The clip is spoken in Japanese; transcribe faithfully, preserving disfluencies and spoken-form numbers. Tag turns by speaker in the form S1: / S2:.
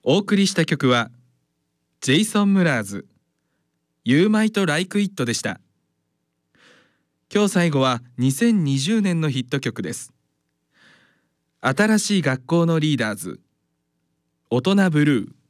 S1: お送りした曲はジェイソン・ムラーズ You Might Like It でした。今日最後はにせんにじゅうねんのヒット曲です。新しい学校のリーダーズ、大人ブルー。